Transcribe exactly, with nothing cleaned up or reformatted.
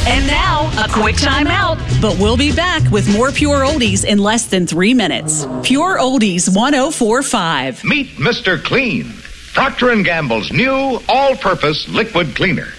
And now, a quick time out. But we'll be back with more Pure Oldies in less than three minutes. Pure Oldies one oh four point five. Meet Mister Clean, Procter and Gamble's new all-purpose liquid cleaner.